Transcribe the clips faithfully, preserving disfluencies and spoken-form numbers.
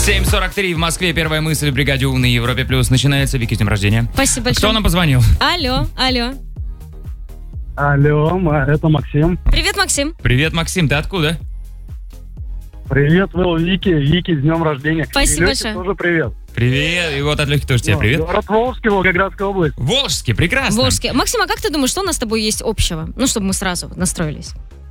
семь сорок три в Москве. Первая мысль в бригаде У на Европе Плюс начинается. Вики, с днем рождения. Спасибо большое. Кто нам позвонил? Алло, алло. Алло, это Максим. Привет, Максим. Привет, Максим, ты откуда? Привет, Вэл, Вики. Вики, с днем рождения. Спасибо И Лёхе большое. тоже привет. Привет. И вот от Лехи тоже тебе Ну, привет. Город Волжский, Волгоградская область. Волжский, прекрасно. Волжский. Максим, а как ты думаешь, что у нас с тобой есть общего? Ну, чтобы мы сразу настроились.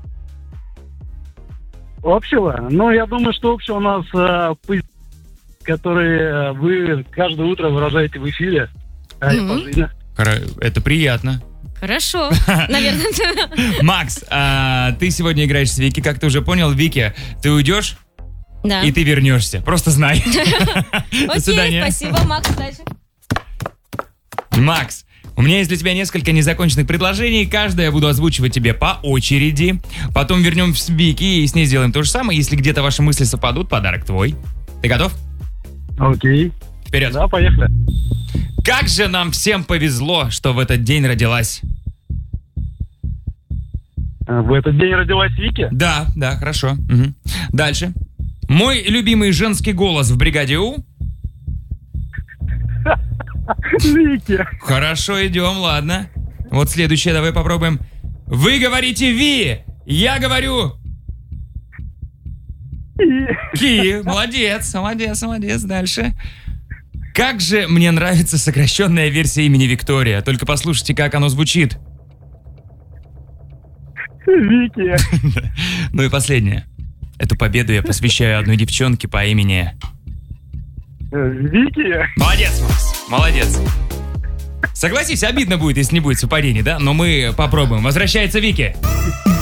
Общего? Ну, я думаю, что общего у нас э, пы- которые э, вы каждое утро выражаете в эфире. А и по Мгм. жизни. Хоро- Это приятно. Хорошо. Наверное. Макс, а, ты сегодня играешь с Вики, как ты уже понял. Вики, ты уйдешь, Да. и ты вернешься. Просто знай. До Окей, свидания. спасибо, Макс, удачи. Макс, у меня есть для тебя несколько незаконченных предложений. Каждое я буду озвучивать тебе по очереди. Потом вернем в Вики и с ней сделаем то же самое. Если где-то ваши мысли совпадут, подарок твой. Ты готов? Окей. Вперед. Да, поехали. Как же нам всем повезло, что в этот день родилась. Э, В этот день родилась Вики? Да, да, хорошо. Мгм. Дальше. Мой любимый женский голос в бригаде У. Вики. Хорошо, идем, ладно. Вот следующее, давай попробуем. Вы говорите Ви, я говорю И- Ки. Молодец, молодец, молодец. Дальше. Как же мне нравится сокращенная версия имени Виктория. Только послушайте, как оно звучит. Вики. Ну и последнее. Эту победу я посвящаю одной девчонке по имени... Э, Вики. Молодец, Макс, молодец. Согласись, обидно будет, если не будет совпадений, да? Но мы попробуем. Возвращается Вики.